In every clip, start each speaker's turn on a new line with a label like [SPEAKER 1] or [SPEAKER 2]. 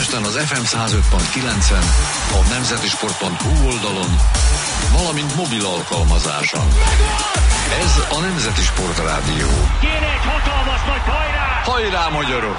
[SPEAKER 1] Budapesten az FM 105.9-en, a nemzetisport.hu oldalon, valamint mobil alkalmazáson. Ez a Nemzeti Sport Rádió.
[SPEAKER 2] Kéne egy hatalmas nagy hajrá!
[SPEAKER 1] Hajrá, magyarok!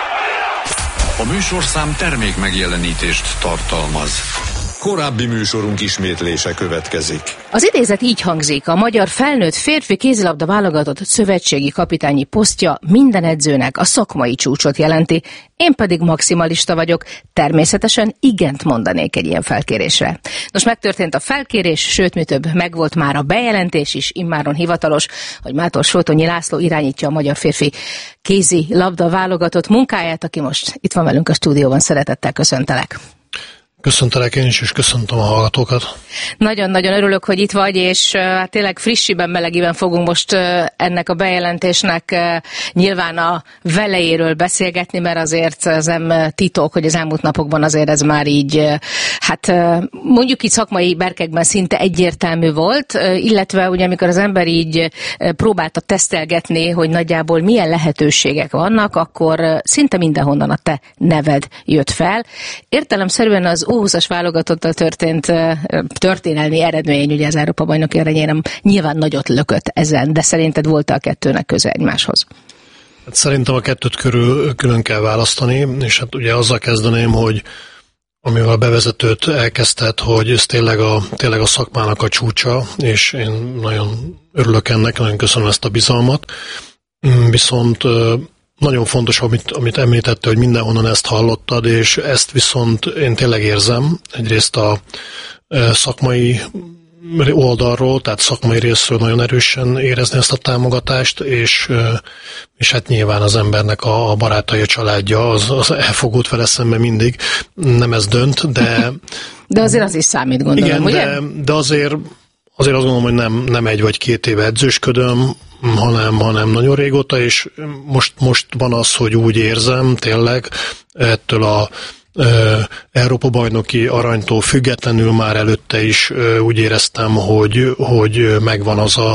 [SPEAKER 1] A műsorszám termék megjelenítést tartalmaz. Korábbi műsorunk ismétlése következik.
[SPEAKER 3] Az idézet így hangzik: a magyar felnőtt férfi kézilabda válogatott szövetségi kapitányi posztja minden edzőnek a szakmai csúcsot jelenti, én pedig maximalista vagyok, természetesen igent mondanék egy ilyen felkérésre. Nos, megtörtént a felkérés, sőt, mi több, megvolt már a bejelentés is, immáron hivatalos, hogy Mátor Soltonyi László irányítja a magyar férfi kézilabda válogatott munkáját, aki most itt van velünk a stúdióban. Szeretettel köszöntelek.
[SPEAKER 4] Köszöntelek én is, és köszöntöm a hallgatókat.
[SPEAKER 3] Nagyon-nagyon örülök, hogy itt vagy, és tényleg frissiben, melegiben fogunk most ennek a bejelentésnek nyilván a velejéről beszélgetni, mert azért ez nem titok, hogy az elmúlt napokban azért ez már így, hát mondjuk így szakmai berkekben szinte egyértelmű volt, illetve ugye amikor az ember így próbálta tesztelgetni, hogy nagyjából milyen lehetőségek vannak, akkor szinte mindenhonnan a te neved jött fel. Értelemszerűen az U20-as válogatottal történt történelmi eredmény, ugye az Európa-bajnoki eredményem nyilván nagyot lökött ezen, de szerinted volt a kettőnek köze egymáshoz?
[SPEAKER 4] Hát szerintem a kettőt külön kell választani, és hát ugye azzal kezdeném, hogy amivel a bevezetőt elkezdted, hogy ez tényleg a szakmának a csúcsa, és én nagyon örülök ennek, nagyon köszönöm ezt a bizalmat, viszont nagyon fontos, amit említette, hogy mindenhonnan ezt hallottad, és ezt viszont én tényleg érzem. Egyrészt a szakmai oldalról, tehát szakmai részről nagyon erősen érezni ezt a támogatást, és hát nyilván az embernek a barátai, a családja, az elfogult vele szemben mindig. Nem ez dönt, de...
[SPEAKER 3] De azért az is számít, gondolom,
[SPEAKER 4] igen,
[SPEAKER 3] ugye?
[SPEAKER 4] De azért azt gondolom, hogy nem 1 vagy 2 éve edzősködöm, hanem nagyon régóta, és most van az, hogy úgy érzem tényleg ettől a Európa-bajnoki aranytól függetlenül már előtte is úgy éreztem, hogy megvan az a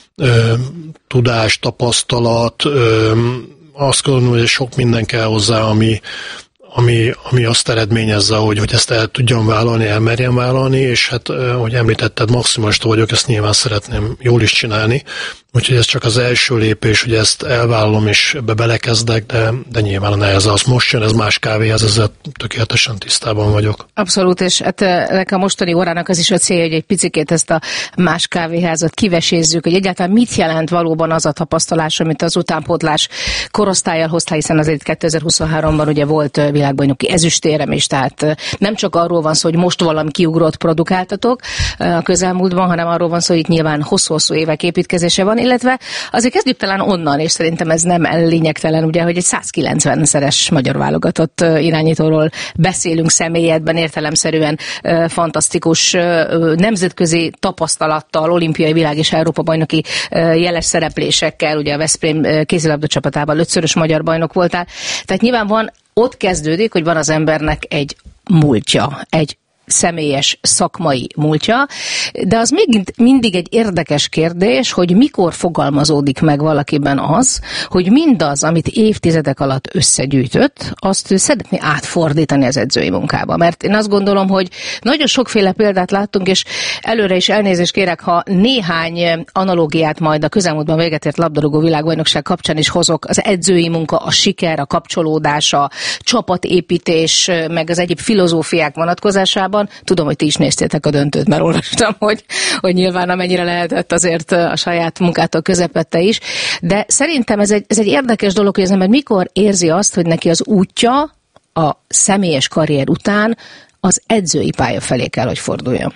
[SPEAKER 4] tudás, tapasztalat, azt gondolom, hogy sok minden kell hozzá, ami azt eredményezze, hogy ezt el tudjam vállalni, elmerjem vállalni, és hát, hogy említetted, maximalista vagyok, ezt nyilván szeretném jól is csinálni, úgyhogy ez csak az első lépés, hogy ezt elvállalom, és ebbe belekezdek, de nyilván a neheze az most jön, ez más kávéhez, ezzel tökéletesen tisztában vagyok.
[SPEAKER 3] Abszolút, és hát a mostani órának az is a célja, hogy egy picikét ezt a más kávéházat kivesézzük, hogy egyáltalán mit jelent valóban az a tapasztalás, amit az utánpótlás korosztállyal hoztál, hiszen azért 2023-ban ugye volt világbajnoki ezüstérem is, tehát nem csak arról van szó, hogy most valami kiugrott produkáltatok a közelmúltban, hanem arról van szó, hogy itt nyilván hosszú-hosszú évek építkezése van, illetve azért kezdjük talán onnan, és szerintem ez nem lényegtelen, ugye, hogy egy 190-szeres magyar válogatott irányítóról beszélünk személyedben, értelemszerűen fantasztikus nemzetközi tapasztalattal, olimpiai, világ és Európa-bajnoki jeles szereplésekkel, ugye a Veszprém kézilabda csapatában 5-szörös magyar bajnok voltál, tehát nyilván van, ott kezdődik, hogy van az embernek egy múltja, egy személyes szakmai múltja, de az még mindig egy érdekes kérdés, hogy mikor fogalmazódik meg valakiben az, hogy mindaz, amit évtizedek alatt összegyűjtött, azt ő szeretné átfordítani az edzői munkába. Mert én azt gondolom, hogy nagyon sokféle példát láttunk, és előre is elnézést kérek, ha néhány analógiát majd a közelmúltban véget ért labdarúgó világbajnokság kapcsán is hozok, az edzői munka, a siker, a kapcsolódás, a csapatépítés, meg az egyéb filozófiák vonatkozásában. Tudom, hogy ti is néztétek a döntőt, mert olvastam, hogy nyilván amennyire lehetett azért a saját munkától közepette is. De szerintem ez egy érdekes dolog, hogy az ember mikor érzi azt, hogy neki az útja a személyes karrier után az edzői pálya felé kell, hogy forduljon.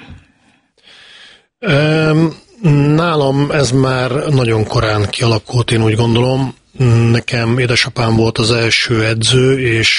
[SPEAKER 4] Nálam ez már nagyon korán kialakult, én úgy gondolom. Nekem édesapám volt az első edző,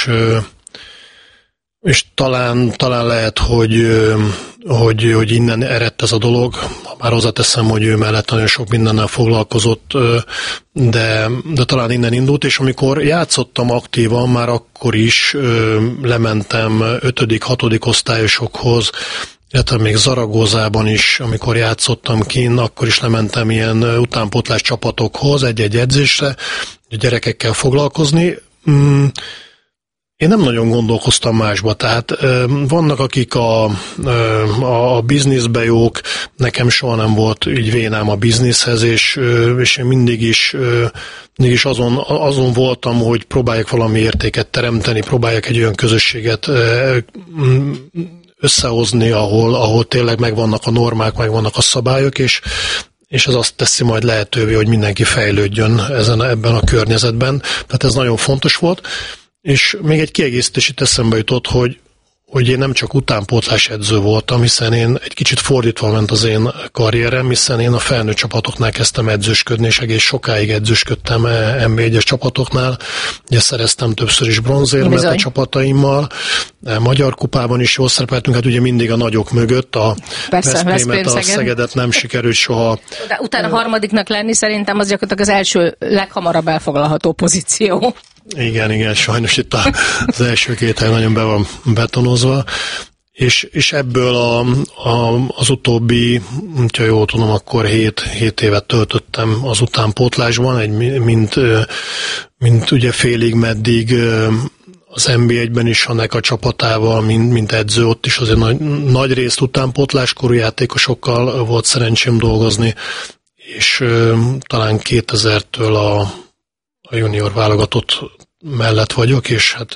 [SPEAKER 4] és talán lehet, hogy innen eredt ez a dolog. Már hozzáteszem, hogy ő mellett nagyon sok mindennel foglalkozott, de talán innen indult, és amikor játszottam aktívan, már akkor is lementem 5.-6. osztályosokhoz, illetve még Zaragozában is, amikor játszottam kint, akkor is lementem ilyen utánpótlás csapatokhoz, egy-egy edzésre, gyerekekkel foglalkozni. Én nem nagyon gondolkoztam másba, tehát vannak akik a bizniszbe jók, nekem soha nem volt így vénám a bizniszhez, és én mindig is azon voltam, hogy próbáljak valami értéket teremteni, próbáljak egy olyan közösséget összehozni, ahol tényleg megvannak a normák, megvannak a szabályok, és ez azt teszi majd lehetővé, hogy mindenki fejlődjön ebben a környezetben. Tehát ez nagyon fontos volt. És még egy kiegészítés itt eszembe jutott, hogy én nem csak utánpótlás edző voltam, hiszen én egy kicsit fordítva ment az én karrierem, hiszen én a felnőtt csapatoknál kezdtem edzősködni, és egész sokáig edzősködtem NB1-es csapatoknál. Ugye szereztem többször is bronzérmet a csapataimmal, Magyar kupában is jól szerepeltünk, hát ugye mindig a nagyok mögött, a Veszprémet, a Szegedet nem sikerült soha.
[SPEAKER 3] De utána harmadiknak lenni szerintem az gyakorlatilag az első leghamarabb elfoglalható pozíció.
[SPEAKER 4] Igen, sajnos itt az első 2 hely nagyon be van betonozva, és ebből az utóbbi, ha jól tudom, akkor 7 évet töltöttem az utánpótlásban, mint ugye félig meddig az NB1-ben is a csapatával, mint edző, ott is azért nagy részt utánpótláskorú játékosokkal volt szerencsém dolgozni, és talán 2000-től a junior válogatott mellett vagyok, és hát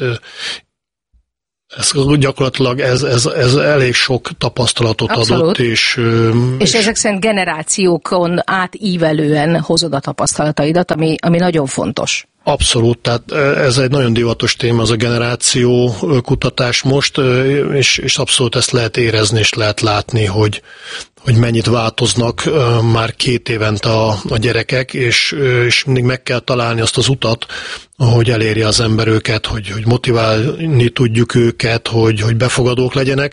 [SPEAKER 4] ez gyakorlatilag ez elég sok tapasztalatot
[SPEAKER 3] Abszolút.
[SPEAKER 4] Adott, és
[SPEAKER 3] ezek szerint generációkon átívelően hozod a tapasztalataidat, ami nagyon fontos.
[SPEAKER 4] Abszolút, tehát ez egy nagyon divatos téma, az a generáció kutatás most, és abszolút ezt lehet érezni, és lehet látni, hogy mennyit változnak már 2 évente a gyerekek, és mindig meg kell találni azt az utat, hogy eléri az ember őket, hogy motiválni tudjuk őket, hogy befogadók legyenek.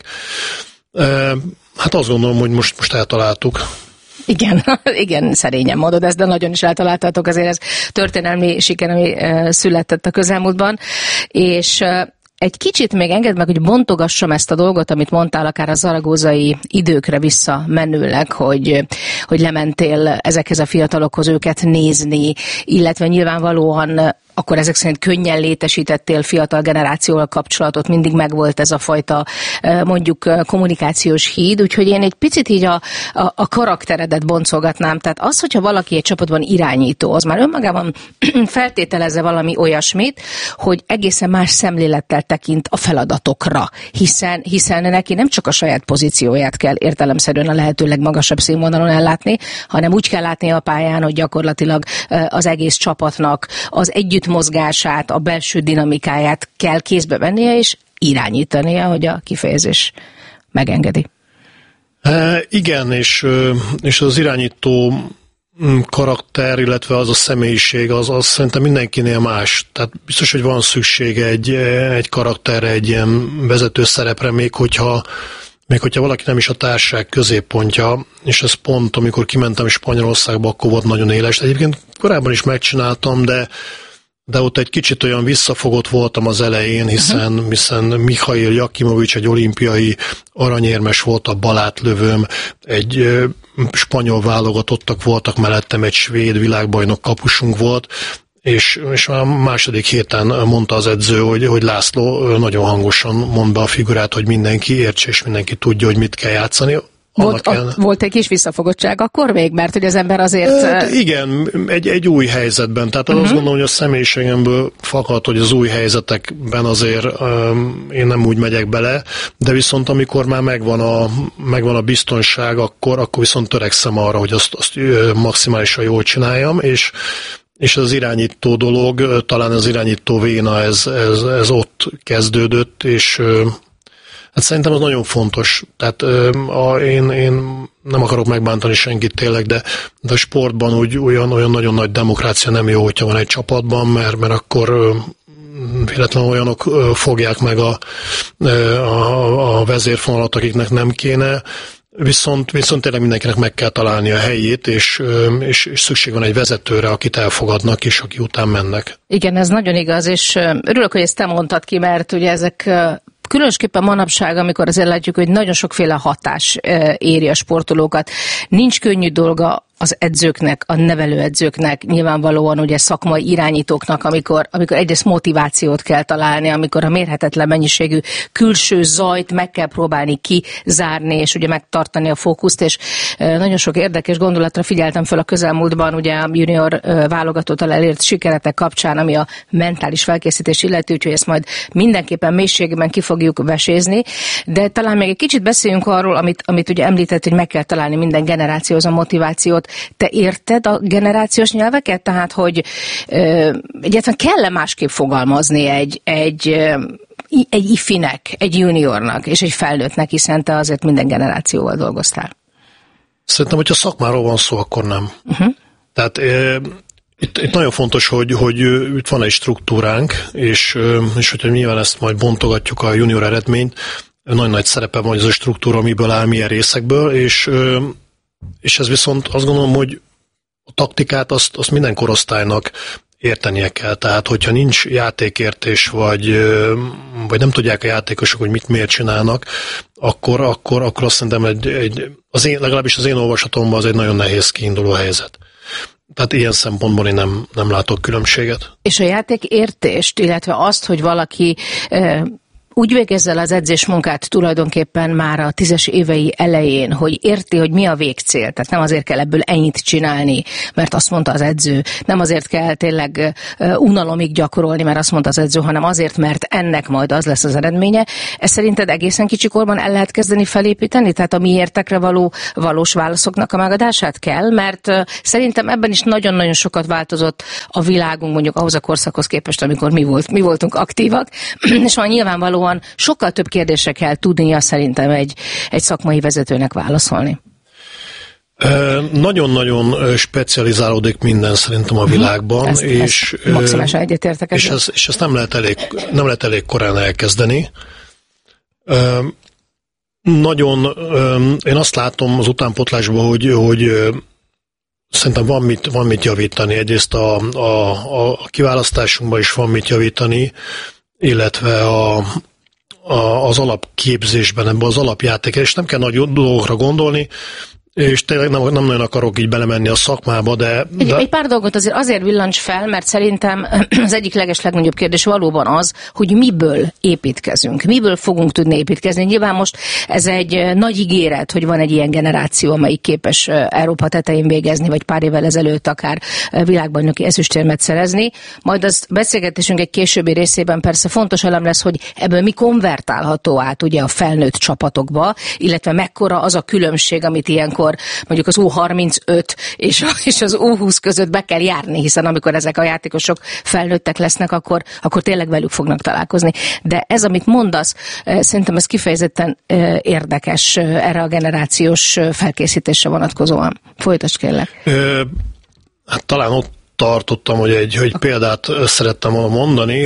[SPEAKER 4] Hát azt gondolom, hogy most eltaláltuk.
[SPEAKER 3] Igen, szerényen mondod ezt, de nagyon is eltaláltatok, azért ez történelmi siker, ami született a közelmúltban, és egy kicsit még engedd meg, hogy bontogassam ezt a dolgot, amit mondtál, akár a zaragózai időkre visszamenőleg, hogy lementél ezekhez a fiatalokhoz őket nézni, illetve nyilvánvalóan akkor ezek szerint könnyen létesítettél fiatal generációval kapcsolatot, mindig megvolt ez a fajta mondjuk kommunikációs híd, úgyhogy én egy picit így a karakteredet boncolgatnám. Tehát az, hogyha valaki egy csapatban irányító, az már önmagában feltételezze valami olyasmit, hogy egészen más szemlélettel tekint a feladatokra, hiszen neki nem csak a saját pozícióját kell értelemszerűen a lehető legmagasabb színvonalon ellátni, hanem úgy kell látni a pályán, hogy gyakorlatilag az egész csapatnak az együttmozgását, a belső dinamikáját kell kézbe vennie, és irányítania, hogy a kifejezés megengedi.
[SPEAKER 4] Igen, és az irányító karakter, illetve az a személyiség, az szerintem mindenkinél más. Tehát biztos, hogy van szükség egy karakterre, egy ilyen vezető szerepre, még hogyha valaki nem is a társaság középpontja, és ez pont, amikor kimentem Spanyolországba, akkor volt nagyon éles. Egyébként korábban is megcsináltam, de ott egy kicsit olyan visszafogott voltam az elején, hiszen Mihail Jakimovics egy olimpiai aranyérmes volt, a balátlövőm, egy spanyol válogatottak voltak mellettem, egy svéd világbajnok kapusunk volt, és a második héten mondta az edző, hogy László nagyon hangosan mond be a figurát, hogy mindenki értse, és mindenki tudja, hogy mit kell játszani.
[SPEAKER 3] Volt egy kis visszafogottság akkor még, mert hogy az ember azért...
[SPEAKER 4] Igen, egy új helyzetben. Tehát azt gondolom, hogy a személyiségemből fakad, hogy az új helyzetekben azért én nem úgy megyek bele, de viszont amikor már megvan a biztonság, akkor viszont törekszem arra, hogy azt maximálisan jól csináljam, és az irányító dolog, talán az irányító véna, ez ott kezdődött, és hát szerintem az nagyon fontos. Tehát én nem akarok megbántani senkit tényleg, de a sportban úgy olyan nagyon nagy demokrácia nem jó, hogyha van egy csapatban, mert akkor véletlenül olyanok fogják meg a vezérfonalat, akiknek nem kéne. Viszont tényleg mindenkinek meg kell találni a helyét, és szükség van egy vezetőre, akit elfogadnak, és aki után mennek.
[SPEAKER 3] Igen, ez nagyon igaz, és örülök, hogy ezt te mondtad ki, mert ugye ezek különösképpen manapság, amikor azért látjuk, hogy nagyon sokféle hatás éri a sportolókat. Nincs könnyű dolga az edzőknek, a nevelőedzőknek, nyilvánvalóan ugye szakmai irányítóknak, amikor egyrészt motivációt kell találni, amikor a mérhetetlen mennyiségű külső zajt meg kell próbálni kizárni, és ugye megtartani a fókuszt, és nagyon sok érdekes gondolatra figyeltem föl a közelmúltban, ugye a junior válogatottal elért sikeretek kapcsán, ami a mentális felkészítés illeti, úgyhogy ezt majd mindenképpen mélységben ki fogjuk vesézni, de talán még egy kicsit beszéljünk arról, amit ugye említett, hogy meg kell találni minden generációhoz a motivációt. Te érted a generációs nyelveket? Tehát, hogy egyáltalán kell-e másképp fogalmazni egy ifinek, egy juniornak és egy felnőttnek, hiszen te azért minden generációval dolgoztál.
[SPEAKER 4] Szerintem, hogyha szakmáról van szó, akkor nem. Tehát itt nagyon fontos, hogy itt van egy struktúránk, és hogyha nyilván ezt majd bontogatjuk a junior eredményt, nagyon nagy szerepe van, hogy ez a struktúra miből áll, milyen részekből, és ez viszont azt gondolom, hogy a taktikát azt minden korosztálynak értenie kell. Tehát, hogyha nincs játékértés, vagy nem tudják a játékosok, hogy miért csinálnak, akkor azt szerintem legalábbis az én olvasatomban az egy nagyon nehéz kiinduló helyzet. Tehát ilyen szempontból én nem látok különbséget.
[SPEAKER 3] És a játékértést, illetve azt, hogy valaki úgy végezze el az edzésmunkát tulajdonképpen már a 10-es évei elején, hogy érti, hogy mi a végcél. Tehát nem azért kell ebből ennyit csinálni, mert azt mondta az edző. Nem azért kell tényleg unalomig gyakorolni, mert azt mondta az edző, hanem azért, mert ennek majd az lesz az eredménye. Ez szerinted egészen kicsikorban el lehet kezdeni felépíteni? Tehát a miértekre való valós válaszoknak a megadását kell? Mert szerintem ebben is nagyon-nagyon sokat változott a világunk, mondjuk ahhoz a korszakhoz képest, amikor mi voltunk aktívak, és már nyilvánvalóan sokkal több kérdésre kell tudnia szerintem egy szakmai vezetőnek válaszolni.
[SPEAKER 4] Nagyon-nagyon specializálódik minden szerintem a világban,
[SPEAKER 3] és maximálisan egyetértek ezzel.
[SPEAKER 4] És ezt nem lehet elég korán elkezdeni. Én azt látom az utánpótlásban, hogy szerintem van mit javítani. Egyrészt a kiválasztásunkban is van mit javítani, illetve az alapképzésben, ebben az alapjátékban, és nem kell nagy dolgokra gondolni, és tényleg nem nagyon akarok így belemenni a szakmába, de...
[SPEAKER 3] Egy pár dolgot azért villancs fel, mert szerintem az egyik legnagyobb kérdés valóban az, hogy miből építkezünk, miből fogunk tudni építkezni. Nyilván most ez egy nagy ígéret, hogy van egy ilyen generáció, amelyik képes Európa tetején végezni, vagy pár évvel ezelőtt akár világbajnoki ezüstérmet szerezni. Majd az beszélgetésünk egy későbbi részében persze fontos elem lesz, hogy ebből mi konvertálható át ugye a felnőtt csapatokba, illetve mekkora az a különbség, amit ilyenkor mondjuk az U35 és az U20 között be kell járni, hiszen amikor ezek a játékosok felnőttek lesznek, akkor tényleg velük fognak találkozni. De ez, amit mondasz, szerintem ez kifejezetten érdekes erre a generációs felkészítésre vonatkozóan. Folytasd kérlek.
[SPEAKER 4] Hát talán ott tartottam, hogy egy példát szerettem volna mondani,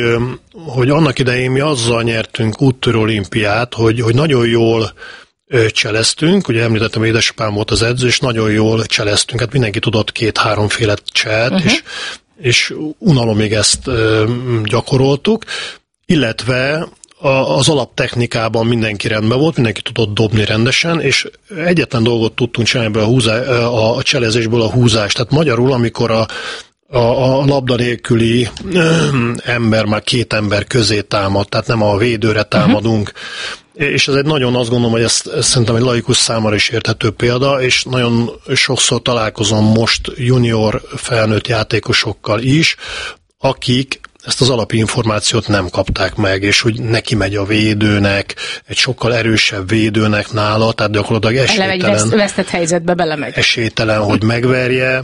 [SPEAKER 4] hogy annak idején mi azzal nyertünk úttörő olimpiát, hogy nagyon jól cseleztünk, ugye említettem, hogy édesapám volt az edző, és nagyon jól cseleztünk, hát mindenki tudott 2-3 féle cselt, és unalomig ezt gyakoroltuk, illetve az alaptechnikában mindenki rendben volt, mindenki tudott dobni rendesen, és egyetlen dolgot tudtunk csinálni ebből a cselezésből, a húzást. Tehát magyarul, amikor a labda nélküli ember már 2 ember közé támad, tehát nem a védőre támadunk, és ez egy nagyon, azt gondolom, hogy ez szerintem egy laikus számára is érthető példa, és nagyon sokszor találkozom most junior felnőtt játékosokkal is, akik ezt az alapinformációt nem kapták meg, és hogy neki megy a védőnek, egy sokkal erősebb védőnek nála, tehát gyakorlatilag
[SPEAKER 3] esélytelen. Vesztett helyzetbe belemegy.
[SPEAKER 4] Esélytelen, hogy megverje,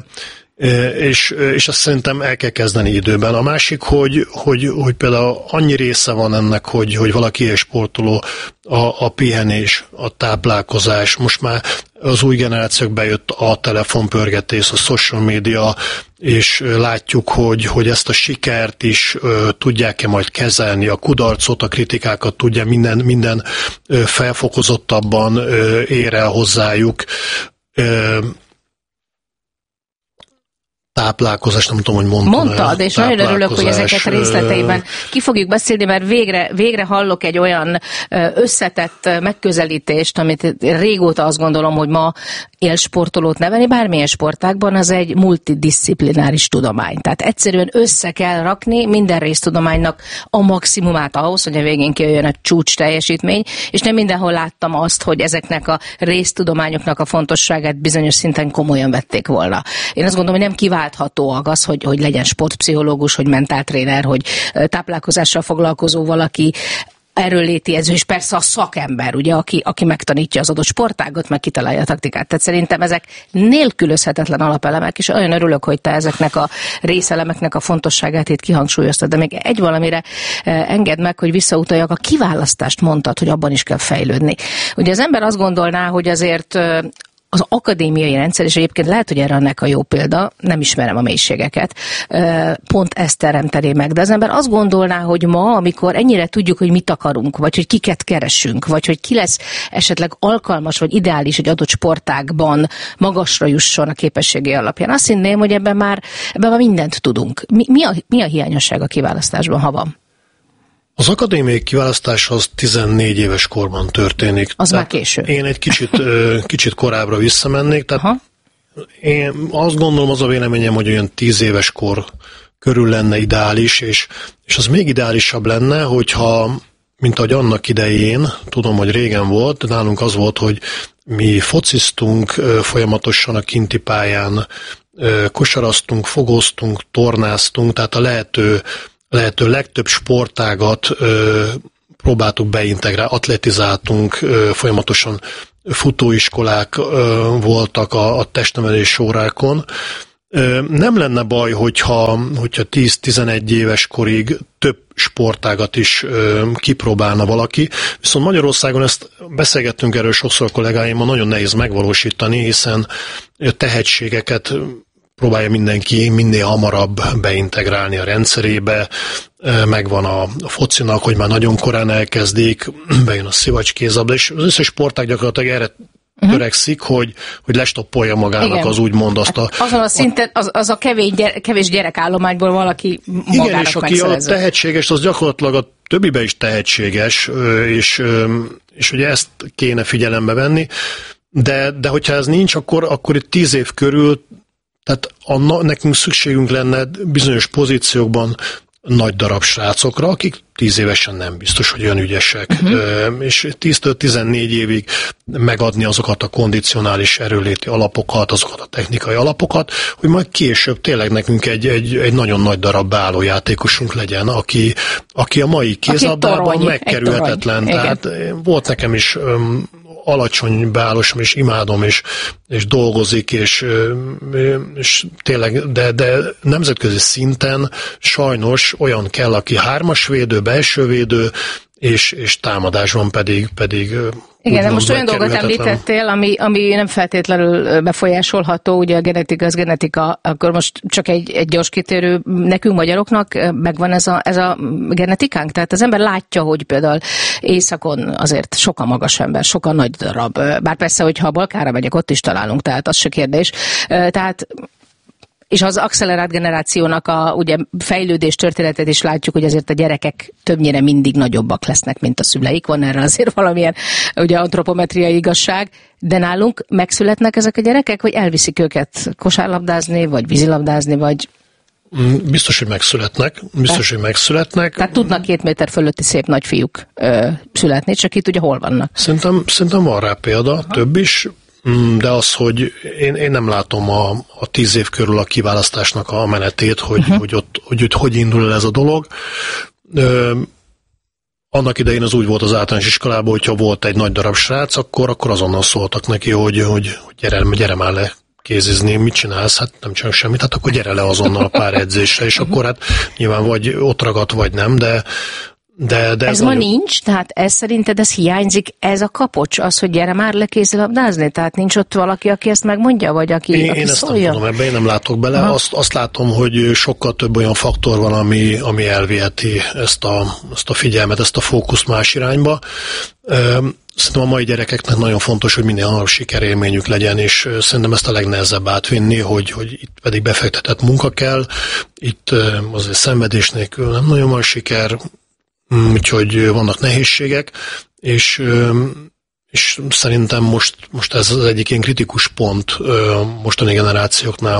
[SPEAKER 4] és azt szerintem el kell kezdeni időben. A másik, hogy például annyi része van ennek, hogy valaki ilyen sportoló, a pihenés, a táplálkozás, most már az új generációk bejött a telefonpörgetés, a social media, és látjuk, hogy ezt a sikert is tudják-e majd kezelni, a kudarcot, a kritikákat tudja minden felfokozottabban ér el hozzájuk. táplálkozás, nem tudom, hogy
[SPEAKER 3] mondtad, és nagyon örülök, hogy ezeket részleteiben ki fogjuk beszélni, mert végre hallok egy olyan összetett megközelítést, amit régóta azt gondolom, hogy ma élsportolót nevelni, bármilyen sportágban az egy multidisziplináris tudomány. Tehát egyszerűen össze kell rakni minden résztudománynak a maximumát ahhoz, hogy a végén kijöjjön a csúcs teljesítmény, és nem mindenhol láttam azt, hogy ezeknek a résztudományoknak a fontosságát bizonyos szinten komolyan vették volna. Én azt gondolom, hogy nem kiválthatóak az, hogy legyen sportpszichológus, hogy mentáltréner, hogy táplálkozással foglalkozó valaki, erőnléti edző, és persze a szakember, ugye, aki megtanítja az adott sportágat, meg kitalálja a taktikát. Tehát szerintem ezek nélkülözhetetlen alapelemek, és olyan örülök, hogy te ezeknek a részelemeknek a fontosságát itt kihangsúlyoztad. De még egy valamire engedd meg, hogy visszautaljak, a kiválasztást mondtad, hogy abban is kell fejlődni. Ugye az ember azt gondolná, hogy azért az akadémiai rendszer, és egyébként lehet, hogy erre ennek a jó példa, nem ismerem a mélységeket, pont ezt teremtené meg. De az ember azt gondolná, hogy ma, amikor ennyire tudjuk, hogy mit akarunk, vagy hogy kiket keresünk, vagy hogy ki lesz esetleg alkalmas, vagy ideális egy adott sportágban magasra jusson a képességé alapján. Azt hinném, hogy ebben már mindent tudunk. Mi a hiányosság a kiválasztásban, ha van?
[SPEAKER 4] Az akadémiai kiválasztás az 14 éves korban történik.
[SPEAKER 3] Az már késő.
[SPEAKER 4] Én egy kicsit korábbra visszamennék. Tehát én azt gondolom, az a véleményem, hogy olyan 10 éves kor körül lenne ideális, és az még ideálisabb lenne, hogyha, mint ahogy annak idején, tudom, hogy régen volt, nálunk az volt, hogy mi fociztunk folyamatosan a kinti pályán, kosaraztunk, fogóztunk, tornáztunk, tehát a lehető legtöbb sportágat próbáltuk beintegrálni, atletizáltunk, folyamatosan futóiskolák voltak a testnevelés órákon. Nem lenne baj, hogyha 10-11 éves korig több sportágat is kipróbálna valaki, viszont Magyarországon ezt beszélgettünk erről sokszor kollégáimmal, nagyon nehéz megvalósítani, hiszen tehetségeket próbálja mindenki minél hamarabb beintegrálni a rendszerébe, megvan a focinak, hogy már nagyon korán elkezdik, bejön a szivacskézabda, és az összes sportág gyakorlatilag erre törekszik, hogy lestoppolja magának. Igen. Az úgymond azt a...
[SPEAKER 3] Azon a szinten, az a kevés gyerekállományból valaki magának
[SPEAKER 4] igen, és aki a tehetséges, az gyakorlatilag a többibe is tehetséges, és ugye ezt kéne figyelembe venni, de hogyha ez nincs, akkor itt 10 év körül, tehát nekünk szükségünk lenne bizonyos pozíciókban nagy darab srácokra, akik 10 évesen nem biztos, hogy olyan ügyesek, és 10-14 évig megadni azokat a kondicionális erőléti alapokat, azokat a technikai alapokat, hogy majd később tényleg nekünk egy nagyon nagy darab beállójátékosunk legyen, aki a mai kézlabdában megkerülhetetlen. Tehát volt nekem is alacsony beállósom, és imádom, és dolgozik, és tényleg, de nemzetközi szinten sajnos olyan kell, aki 3-as védő, belső védő, és támadásban pedig
[SPEAKER 3] igen, de most olyan dolgot említettél, ami nem feltétlenül befolyásolható, ugye a genetika az genetika, akkor most csak egy gyors kitérő, nekünk magyaroknak megvan ez a genetikánk, tehát az ember látja, hogy például északon azért sokan magas ember, sokan nagy darab, bár persze, hogyha a Balkára megyek, ott is találunk, tehát az se kérdés, tehát és az accelerált generációnak a ugye, fejlődés történetet is látjuk, hogy azért a gyerekek többnyire mindig nagyobbak lesznek, mint a szüleik. Van erre azért valamilyen ugye, antropometriai igazság, de nálunk megszületnek ezek a gyerekek, vagy elviszik őket kosárlabdázni, vagy vízilabdázni, vagy...
[SPEAKER 4] Biztos, hogy megszületnek.
[SPEAKER 3] Tehát tudnak 2 méter fölötti szép nagy fiúk születni, csak itt ugye hol vannak?
[SPEAKER 4] Szerintem van rá példa, több is. De az, hogy én nem látom a 10 év körül a kiválasztásnak a menetét, hogy indul el ez a dolog. Annak idején az úgy volt az általános iskolában, hogyha volt egy nagy darab srác, akkor azonnal szóltak neki, hogy gyere már le kézizni, mit csinálsz? Hát nem csinálok semmit, hát akkor gyere le azonnal a pár edzésre, és akkor hát nyilván vagy ott ragadt, vagy nem, de ez
[SPEAKER 3] ma nincs, tehát ez szerinted ez hiányzik, ez a kapocs, az, hogy gyere már le kézilabdázni? Tehát nincs ott valaki, aki ezt megmondja, vagy aki
[SPEAKER 4] én ezt szólja? Nem tudom, ebben én nem látok bele. Azt látom, hogy sokkal több olyan faktor van, ami elviheti ezt a figyelmet, ezt a fókuszt más irányba. szerintem a mai gyerekeknek nagyon fontos, hogy minél hamarabb sikerélményük legyen, és szerintem ezt a legnehezebb átvinni, hogy itt pedig befektetett munka kell, itt azért szenvedés nélkül nem nagyon van siker, úgyhogy vannak nehézségek, és szerintem most ez az egyik ilyen kritikus pont mostani generációknál,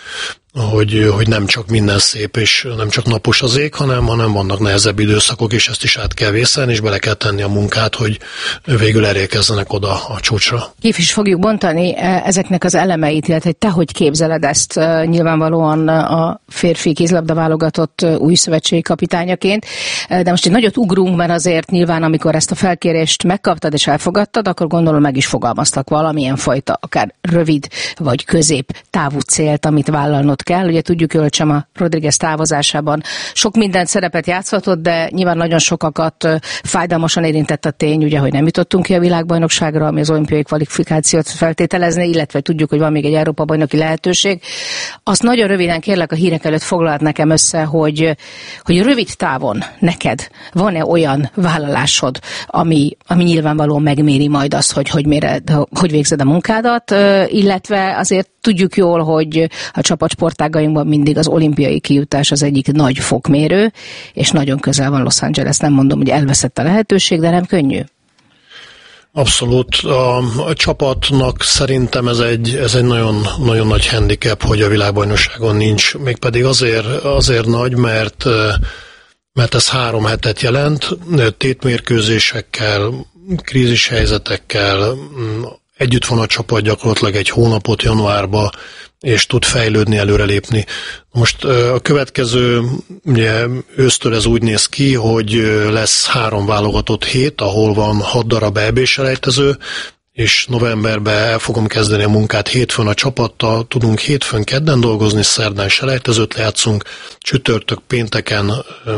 [SPEAKER 4] hogy nem csak minden szép, és nem csak napos az ég, hanem vannak nehezebb időszakok, és ezt is át kell vészelni, és bele kell tenni a munkát, hogy végül elérkezzenek oda a csúcsra.
[SPEAKER 3] Ki is fogjuk bontani ezeknek az elemeit, illetve te hogy képzeled ezt nyilvánvalóan a férfi kézilabda válogatott új szövetségi kapitányaként, de most egy nagyot ugrunk, mert azért nyilván, amikor ezt a felkérést megkaptad és elfogadtad, akkor gondolom meg is fogalmaztak valamilyen fajta, akár rövid vagy közép távú célt, amit vállalnod kell. Ugye tudjuk, hogy Csama Rodriguez távozásában sok mindent szerepet játszhatott, de nyilván nagyon sokakat fájdalmasan érintett a tény, ugye, hogy nem jutottunk ki a világbajnokságra, ami az olimpiai kvalifikációt feltételezné, illetve tudjuk, hogy van még egy Európa-bajnoki lehetőség. Azt nagyon röviden kérlek a hírek előtt foglald nekem össze, hogy rövid távon neked van-e olyan vállalásod, ami nyilvánvalóan megméri majd azt, hogy végzed a munkádat, illetve azért tudjuk jól, hogy a csapatsportágainkban mindig az olimpiai kijutás az egyik nagy fokmérő, és nagyon közel van Los Angeles. Nem mondom, hogy elveszett a lehetőség, de nem könnyű.
[SPEAKER 4] Abszolút. A csapatnak szerintem ez egy nagyon, nagyon nagy handicap, hogy a világbajnokságon nincs. Mégpedig azért nagy, mert ez 3 hetet jelent, tétmérkőzésekkel, krízishelyzetekkel, együtt van a csapat gyakorlatilag egy hónapot januárba, és tud fejlődni, előrelépni. Most a következő ugye, ősztől ez úgy néz ki, hogy lesz 3 válogatott hét, ahol van 6 darab EB-selejtező, és novemberben el fogom kezdeni a munkát hétfőn a csapattal, tudunk hétfőn, kedden dolgozni, szerdán selejtezőt lejátszunk, csütörtök, pénteken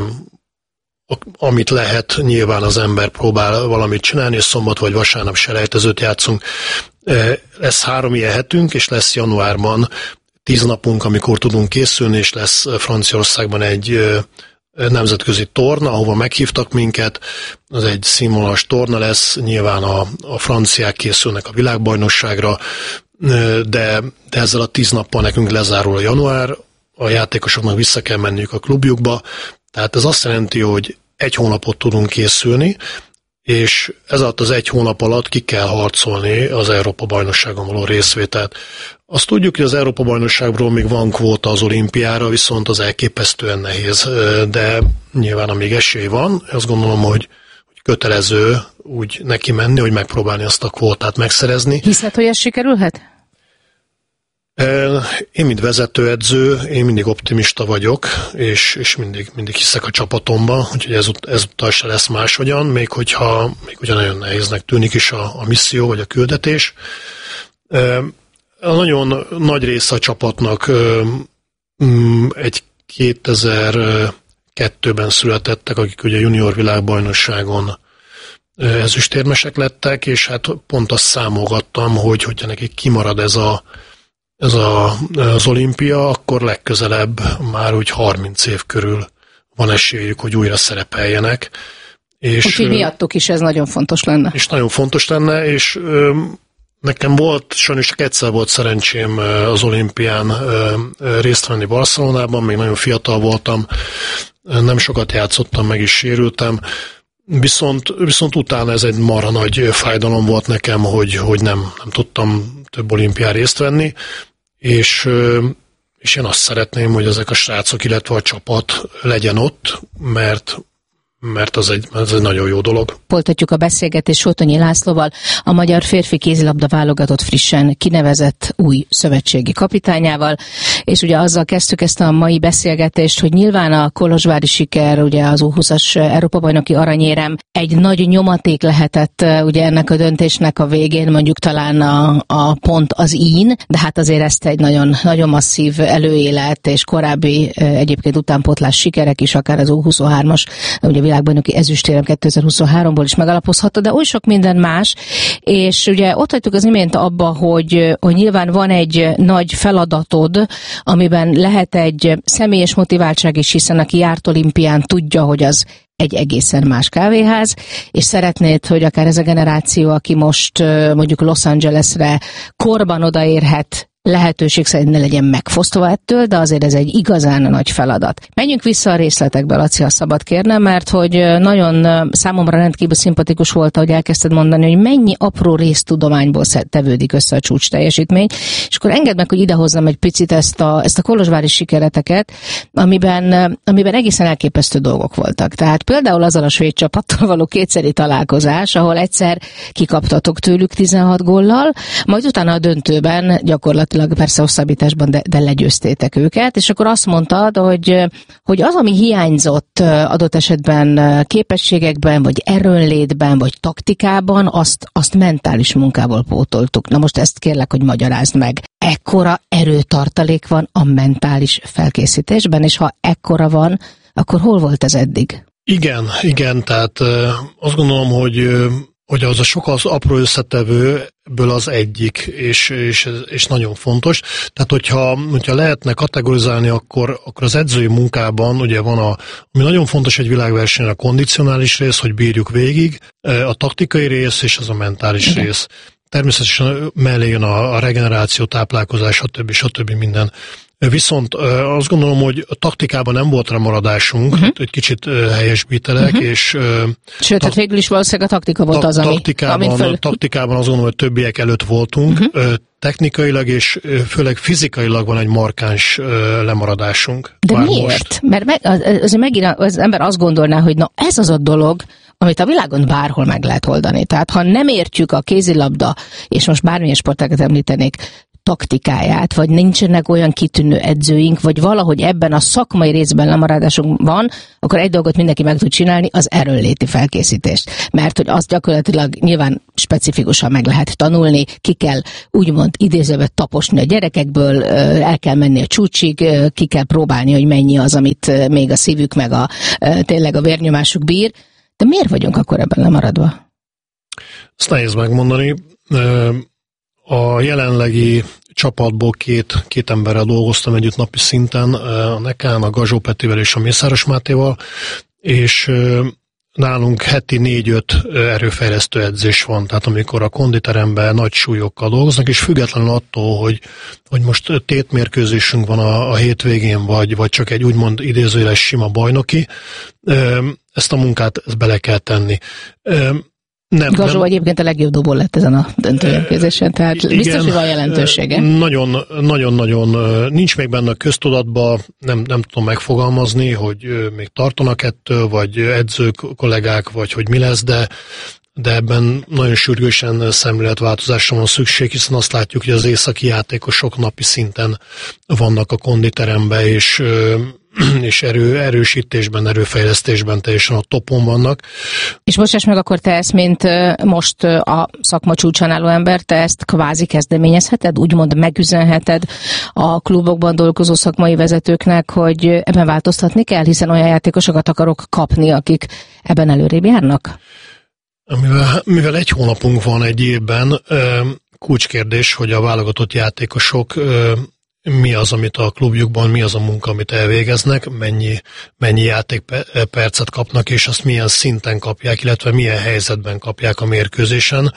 [SPEAKER 4] amit lehet, nyilván az ember próbál valamit csinálni, és szombat vagy vasárnap selejtezőt játszunk. Lesz 3 ilyen hetünk, és lesz januárban 10 napunk, amikor tudunk készülni, és lesz Franciaországban egy nemzetközi torna, ahova meghívtak minket. Ez egy színvonalas torna lesz, nyilván a franciák készülnek a világbajnokságra, de ezzel a 10 nappal nekünk lezárul a január, a játékosoknak vissza kell menniük a klubjukba, tehát ez azt jelenti, hogy 1 hónapot tudunk készülni, és ez alatt az 1 hónap alatt ki kell harcolni az Európa-bajnokságon való részvételt. Azt tudjuk, hogy az Európa-bajnokságról még van kvóta az olimpiára, viszont az elképesztően nehéz, de nyilván amíg esély van, azt gondolom, hogy kötelező úgy neki menni, hogy megpróbálni azt a kvótát megszerezni.
[SPEAKER 3] Hiszed, hogy ez sikerülhet?
[SPEAKER 4] Én, mint vezetőedző, én mindig optimista vagyok, és mindig hiszek a csapatomban, úgyhogy ezúttal se lesz máshogyan, még hogyha nagyon nehéznek tűnik is a misszió vagy a küldetés. A nagyon nagy része a csapatnak egy 2002-ben születettek, akik ugye junior világbajnokságon ezüstérmesek lettek, és hát pont azt számolgattam, hogyha nekik kimarad ez az olimpia, akkor legközelebb már úgy 30 év körül van esélyük, hogy újra szerepeljenek.
[SPEAKER 3] Úgyhogy miattuk is ez nagyon fontos lenne.
[SPEAKER 4] És nagyon fontos lenne, és nekem sajnos csak egyszer volt szerencsém az olimpián részt venni Barcelonában, még nagyon fiatal voltam, nem sokat játszottam, meg is sérültem, viszont utána ez egy marha nagy fájdalom volt nekem, hogy nem tudtam több olimpián részt venni, és én azt szeretném, hogy ezek a srácok, illetve a csapat legyen ott, mert ez egy nagyon jó dolog.
[SPEAKER 3] Folytatjuk a beszélgetést Sotonyi Lászlóval, a magyar férfi kézilabda válogatott frissen kinevezett új szövetségi kapitányával, és ugye azzal kezdtük ezt a mai beszélgetést, hogy nyilván a kolozsvári siker, ugye az U20-as Európa-bajnoki aranyérem egy nagy nyomaték lehetett ugye ennek a döntésnek a végén, mondjuk talán a pont az ín, de hát azért ezt egy nagyon, nagyon masszív előélet és korábbi egyébként utánpótlás sikerek is, akár az U23-as, ugye világbajnoki ezüstérem 2023-ból is megalapozhatta, de oly sok minden más, és ugye ott hagytuk az imént abba, hogy nyilván van egy nagy feladatod, amiben lehet egy személyes motiváltság is, hiszen aki járt olimpián tudja, hogy az egy egészen más kávéház, és szeretnéd, hogy akár ez a generáció, aki most mondjuk Los Angelesre korban odaérhet, lehetőség szerint ne legyen megfosztva ettől, de azért ez egy igazán nagy feladat. Menjünk vissza a részletekbe, Laci, ha szabad kérnem, mert hogy nagyon számomra rendkívül szimpatikus volt, ahogy elkezdted mondani, hogy mennyi apró résztudományból tevődik össze a csúcs teljesítmény, és akkor engedd meg, hogy idehozzam egy picit ezt a kolozsvári sikereteket, amiben egészen elképesztő dolgok voltak. Tehát például azzal a svéd csapattal való kétszeri találkozás, ahol egyszer kikaptatok tőlük 16 góllal, majd utána a döntőben gyakorlatilag persze hosszabbításban, de legyőztétek őket, és akkor azt mondtad, hogy az, ami hiányzott adott esetben képességekben, vagy erőnlétben, vagy taktikában, azt mentális munkából pótoltuk. Na most ezt kérlek, hogy magyarázd meg. Ekkora erőtartalék van a mentális felkészítésben, és ha ekkora van, akkor hol volt ez eddig?
[SPEAKER 4] Igen, tehát azt gondolom, hogy az a sok az apró összetevőből az egyik, és nagyon fontos. Tehát, hogyha lehetne kategorizálni, akkor az edzői munkában ugye van ami nagyon fontos egy világversenyen, a kondicionális rész, hogy bírjuk végig, a taktikai rész és az a mentális rész. Természetesen mellé jön a regeneráció, táplálkozás, stb. Minden. Viszont azt gondolom, hogy a taktikában nem volt ramaradásunk, egy kicsit helyesbítelek, és...
[SPEAKER 3] Sőt, hát végül is valószínűleg a taktika volt az,
[SPEAKER 4] taktikában azt gondolom, hogy többiek előtt voltunk, technikailag és főleg fizikailag van egy markáns lemaradásunk.
[SPEAKER 3] De már miért? Most. Mert azért megint az ember azt gondolná, hogy na ez az a dolog, amit a világon bárhol meg lehet oldani. Tehát ha nem értjük a kézilabda, és most bármilyen sportágat említenék, taktikáját, vagy nincsenek olyan kitűnő edzőink, vagy valahogy ebben a szakmai részben lemaradásunk van, akkor egy dolgot mindenki meg tud csinálni, az erőnléti felkészítést. Mert hogy azt gyakorlatilag nyilván specifikusan meg lehet tanulni, ki kell úgymond idézőbe taposni a gyerekekből, el kell menni a csúcsig, ki kell próbálni, hogy mennyi az, amit még a szívük, meg tényleg a vérnyomásuk bír. De miért vagyunk akkor ebben lemaradva?
[SPEAKER 4] Ezt nehéz megmondani. A jelenlegi csapatból két emberrel dolgoztam együtt napi szinten, a Nekán, a Gazsó Petivel és a Mészáros Mátéval, és nálunk heti 4-5 erőfejlesztő edzés van, tehát amikor a konditeremben nagy súlyokkal dolgoznak, és függetlenül attól, hogy most tétmérkőzésünk van a hétvégén, vagy csak egy úgymond idézőjeles sima bajnoki, ezt a munkát bele kell tenni.
[SPEAKER 3] Gazsó egyébként a legjobb dobó lett ezen a döntőmérkőzésen, tehát igen, biztos, hogy van jelentősége. Nagyon-nagyon nincs még benne a köztudatban, nem tudom megfogalmazni, hogy még tartanak ettől, vagy edzők, kollégák, vagy hogy mi lesz, de ebben nagyon sürgősen szemléletváltozásra van szükség, hiszen azt látjuk, hogy az északi játékosok napi szinten vannak a konditeremben, és erősítésben, erőfejlesztésben teljesen a topon vannak. És bocsáss meg, akkor te ezt, mint most a szakma csúcsán álló ember, te ezt kvázi kezdeményezheted, úgymond megüzenheted a klubokban dolgozó szakmai vezetőknek, hogy ebben változtatni kell, hiszen olyan játékosokat akarok kapni, akik ebben előrébb járnak?
[SPEAKER 4] Mivel egy hónapunk van egy évben, kulcskérdés, hogy a válogatott játékosok mi az, amit a klubjukban, mi az a munka, amit elvégeznek, mennyi játékpercet kapnak, és azt milyen szinten kapják, illetve milyen helyzetben kapják a mérkőzésen.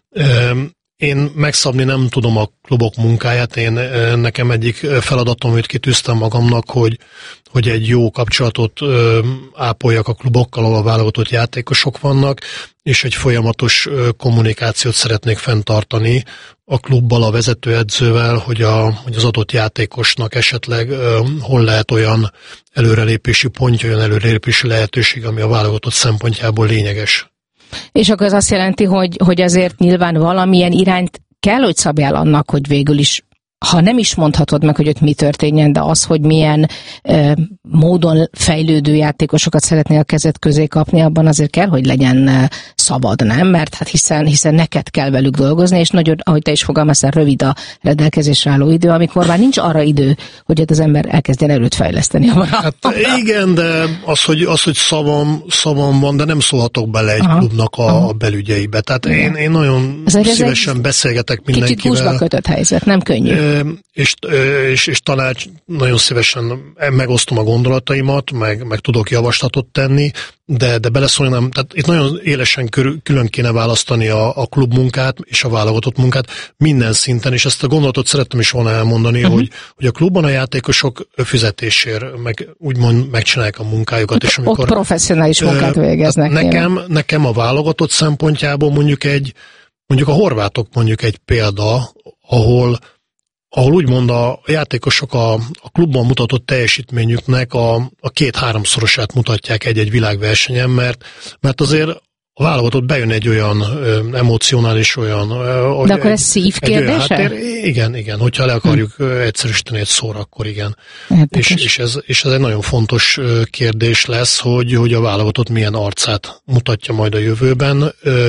[SPEAKER 4] Én megszabni nem tudom a klubok munkáját, nekem egyik feladatom, amit kitűztem magamnak, hogy egy jó kapcsolatot ápoljak a klubokkal, ahol a válogatott játékosok vannak, és egy folyamatos kommunikációt szeretnék fenntartani a klubbal, a vezetőedzővel, hogy az adott játékosnak esetleg hol lehet olyan előrelépési pontja, olyan előrelépési lehetőség, ami a válogatott szempontjából lényeges.
[SPEAKER 3] És akkor az azt jelenti, hogy azért nyilván valamilyen irányt kell, hogy szabjál annak, hogy végül is, ha nem is mondhatod meg, hogy ott mi történjen, de az, hogy milyen módon fejlődő játékosokat szeretnél a kezed közé kapni, abban azért kell, hogy legyen szabad, nem? Mert hát hiszen neked kell velük dolgozni, és nagyon, ahogy te is fogalmaztál, rövid a rendelkezésre álló idő, amikor már nincs arra idő, hogy az ember elkezdjen erőt fejleszteni.
[SPEAKER 4] Hát igen, de az, hogy szavam van, de nem szólhatok bele egy klubnak a belügyeibe. Tehát én nagyon szívesen beszélgetek mindenkivel.
[SPEAKER 3] Kicsit húsba kötött helyzet, nem könnyű.
[SPEAKER 4] és tanács, nagyon szívesen megosztom a gondolataimat, meg tudok javaslatot tenni, de beleszólnám, tehát itt nagyon élesen külön kéne választani a klubmunkát és a válogatott munkát minden szinten, és ezt a gondolatot szerettem is volna elmondani, hogy a klubban a játékosok fizetésért úgymond megcsinálják a munkájukat. És amikor,
[SPEAKER 3] ott professzionális munkát végeznek.
[SPEAKER 4] Nekem a válogatott szempontjából mondjuk a horvátok mondjuk egy példa, ahol úgymond a játékosok a klubban mutatott teljesítményüknek a 2-3-szorosát mutatják egy világversenyen, mert azért a válogatott bejön egy olyan emocionális, olyan...
[SPEAKER 3] De akkor ez szív kérdése?
[SPEAKER 4] Igen, hogyha le akarjuk egyszerűsíteni egy szóra, akkor igen. És ez egy nagyon fontos kérdés lesz, hogy a válogatott milyen arcát mutatja majd a jövőben,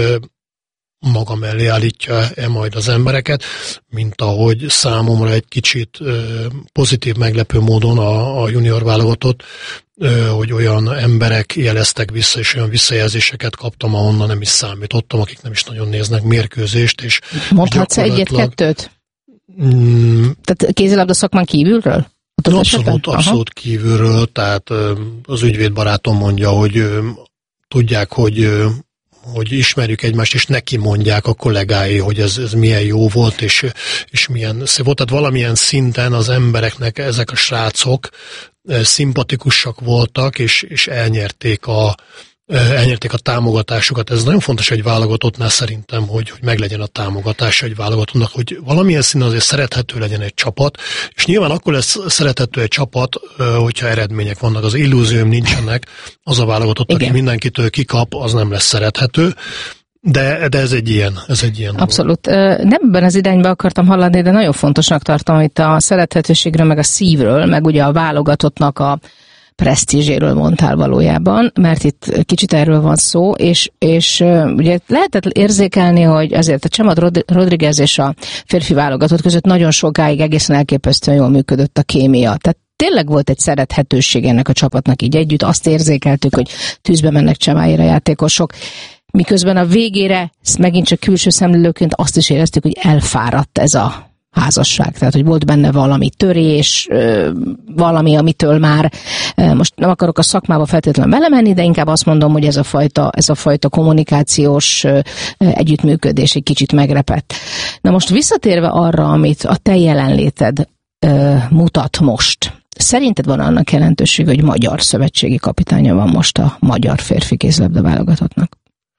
[SPEAKER 4] maga mellé állítja-e majd az embereket, mint ahogy számomra egy kicsit pozitív meglepő módon a junior válogatott, hogy olyan emberek jeleztek vissza, és olyan visszajelzéseket kaptam, ahonnan nem is számítottam, akik nem is nagyon néznek mérkőzést. És
[SPEAKER 3] mondhatsz egyet-kettőt? Tehát kézilabda szakmán kívülről?
[SPEAKER 4] Abszolút kívülről, tehát az ügyvédbarátom mondja, hogy tudják, hogy ismerjük egymást, és neki mondják a kollégái, hogy ez milyen jó volt, és milyen szép volt. Tehát valamilyen szinten az embereknek ezek a srácok szimpatikusak voltak, és elnyerték a támogatásukat. Ez nagyon fontos egy válogatottnál szerintem, hogy meglegyen a támogatása egy válogatottnak, hogy valamilyen szinten azért szerethető legyen egy csapat, és nyilván akkor lesz szerethető egy csapat, hogyha eredmények vannak. Az illúzióm nincsenek, az a válogatott, aki mindenkitől kikap, az nem lesz szerethető. De ez egy ilyen.
[SPEAKER 3] Abszolút. Nem ebben az irányba akartam hallani, de nagyon fontosnak tartom itt a szerethetőségről, meg a szívről, meg ugye a válogatottnak a presztízséről mondtál valójában, mert itt kicsit erről van szó, és ugye lehetett érzékelni, hogy azért a Chema Rodriguez és a férfi válogatott között nagyon sokáig egészen elképesztően jól működött a kémia. Tehát tényleg volt egy szerethetőség ennek a csapatnak így együtt, azt érzékeltük, hogy tűzbe mennek Chemáért a játékosok, miközben a végére, megint csak külső szemlélőként azt is éreztük, hogy elfáradt ez a házasság, tehát hogy volt benne valami törés, valami, amitől már most nem akarok a szakmába feltétlenül belemenni, de inkább azt mondom, hogy ez a fajta kommunikációs együttműködés egy kicsit megrepett. Na most visszatérve arra, amit a te jelenléted mutat most, szerinted van annak jelentőség, hogy magyar szövetségi kapitánya van most a magyar férfi kézilabda válogatottnak?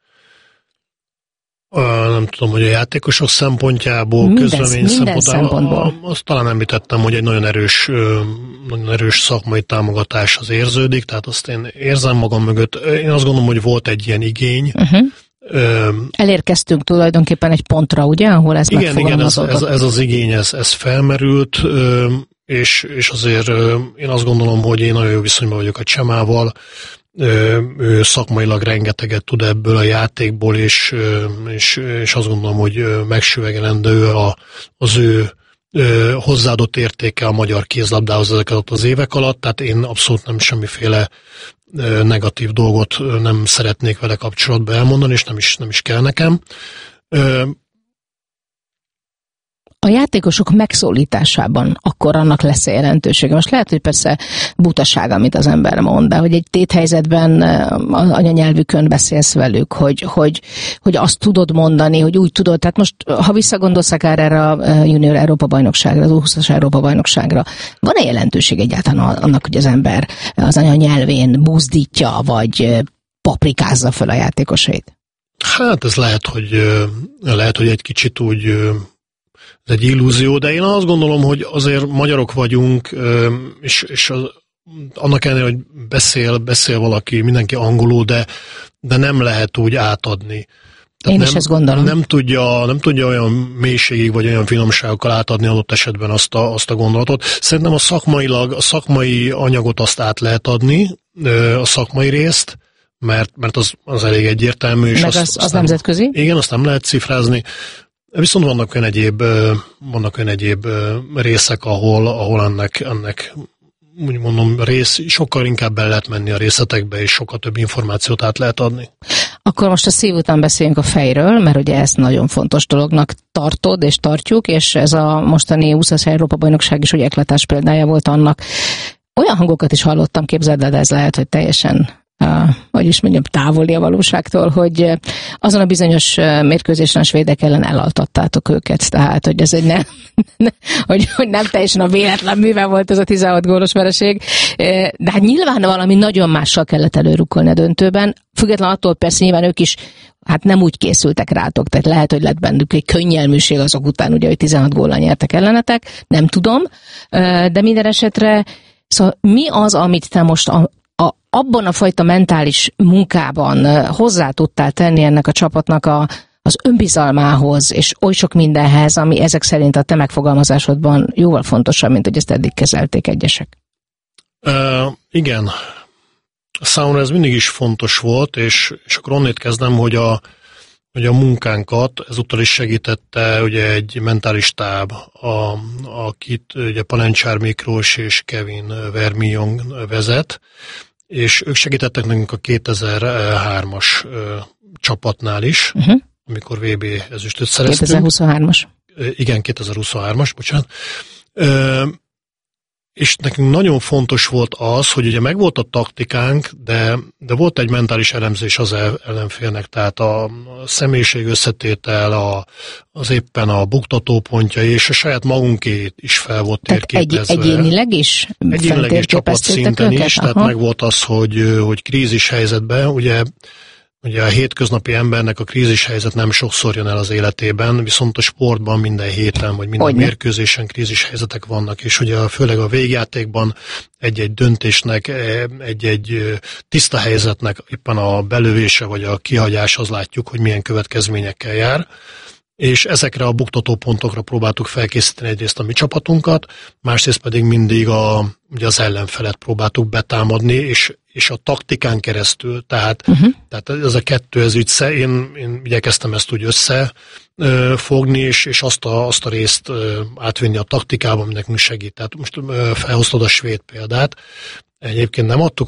[SPEAKER 4] Nem tudom, hogy a játékosok szempontjából, közlemény szempontjából. Azt talán említettem, hogy egy nagyon erős szakmai támogatás az érződik, tehát azt én érzem magam mögött. Én azt gondolom, hogy volt egy ilyen igény.
[SPEAKER 3] Elérkeztünk tulajdonképpen egy pontra, ugye, ahol ez megfogalmazódott. Igen,
[SPEAKER 4] ez az igény, ez felmerült, és azért én azt gondolom, hogy én nagyon jó viszonyban vagyok a Csemával. Ő szakmailag rengeteget tud ebből a játékból, és azt gondolom, hogy megsüvegelendő az ő hozzáadott értéke a magyar kézlabdához ezeket az évek alatt, tehát én abszolút nem semmiféle negatív dolgot nem szeretnék vele kapcsolatban elmondani, és nem is kell nekem.
[SPEAKER 3] A játékosok megszólításában akkor annak lesz jelentősége. Most lehet, hogy persze butaság, amit az ember mond, de hogy egy téthelyzetben anyanyelvükön beszélsz velük, hogy azt tudod mondani, hogy úgy tudod. Tehát most, ha visszagondolsz akár erre a junior Európa-bajnokságra, az U20-as Európa-bajnokságra, van-e jelentőség egyáltalán annak, hogy az ember az anyanyelvén buzdítja, vagy paprikázza fel a játékosait?
[SPEAKER 4] Hát ez lehet, hogy egy kicsit úgy... Ez egy illúzió, de én azt gondolom, hogy azért magyarok vagyunk, és annak ellenére, hogy beszél valaki, mindenki angolul, de nem lehet úgy átadni.
[SPEAKER 3] Tehát én is ezt gondolom.
[SPEAKER 4] Nem tudja olyan mélységig, vagy olyan finomságokkal átadni adott esetben azt a gondolatot. Szerintem a szakmai anyagot azt át lehet adni, a szakmai részt, mert az elég egyértelmű. És
[SPEAKER 3] meg az nemzetközi? Igen,
[SPEAKER 4] azt nem lehet cifrázni. Viszont vannak olyan egyéb részek, ahol ennek úgy mondom, sokkal inkább be lehet menni a részletekbe, és sokkal több információt át lehet adni.
[SPEAKER 3] Akkor most a szív után beszéljünk a fejről, mert ugye ezt nagyon fontos dolognak tartod és tartjuk, és ez a mostani 20. Európa-bajnokság is ugye eklatás példája volt annak. Olyan hangokat is hallottam, képzeld el, de ez lehet, hogy teljesen távoli a valóságtól, hogy azon a bizonyos mérkőzésen a svédek ellen elaltattátok őket, tehát hogy ez egy hogy nem teljesen a véletlen műve volt ez a 16 gólos vereség, de hát nyilván valami nagyon mással kellett előrukkolni a döntőben, független attól persze nyilván ők is hát nem úgy készültek rátok, tehát lehet, hogy lett bennük egy könnyelműség azok után, ugye, hogy 16 góllal nyertek ellenetek, nem tudom, de minden esetre szóval mi az, amit te most abban a fajta mentális munkában hozzá tudtál tenni ennek a csapatnak az önbizalmához, és oly sok mindenhez, ami ezek szerint a te megfogalmazásodban jóval fontosabb, mint hogy ezt eddig kezelték egyesek?
[SPEAKER 4] Igen. Számomra ez mindig is fontos volt, és akkor onnét kezdem, hogy a munkánkat ezúttal is segítette ugye egy mentális stáb, akit ugye Palencsár Miklós és Kevin Vermillon vezet, és ők segítettek nekünk a 2003-as csapatnál is, amikor VB ezüstöt szereztünk. 2023-as. Igen, 2023-as, bocsánat. És nekünk nagyon fontos volt az, hogy ugye megvolt a taktikánk, de volt egy mentális elemzés az ellenfélnek, tehát a személyiség összetétel, az éppen a buktatópontjai, és a saját magunkét is fel volt térképezve.
[SPEAKER 3] Egyénileg is?
[SPEAKER 4] Egyénileg és csapatszinten is, tehát megvolt az, hogy krízis helyzetben, ugye a hétköznapi embernek a krízishelyzet nem sokszor jön el az életében, viszont a sportban minden héten, vagy minden mérkőzésen krízishelyzetek vannak, és ugye főleg a végjátékban egy-egy döntésnek, egy-egy tiszta helyzetnek éppen a belövése, vagy a kihagyás, az látjuk, hogy milyen következményekkel jár. És ezekre a buktatópontokra próbáltuk felkészíteni egyrészt a mi csapatunkat, másrészt pedig mindig ugye az ellenfelet próbáltuk betámadni, és a taktikán keresztül, tehát ez a kettő, én igyekeztem ezt úgy összefogni, és azt a részt átvinni a taktikába, ami nekünk segít. Tehát most felhoztad a svéd példát, egyébként nem adtuk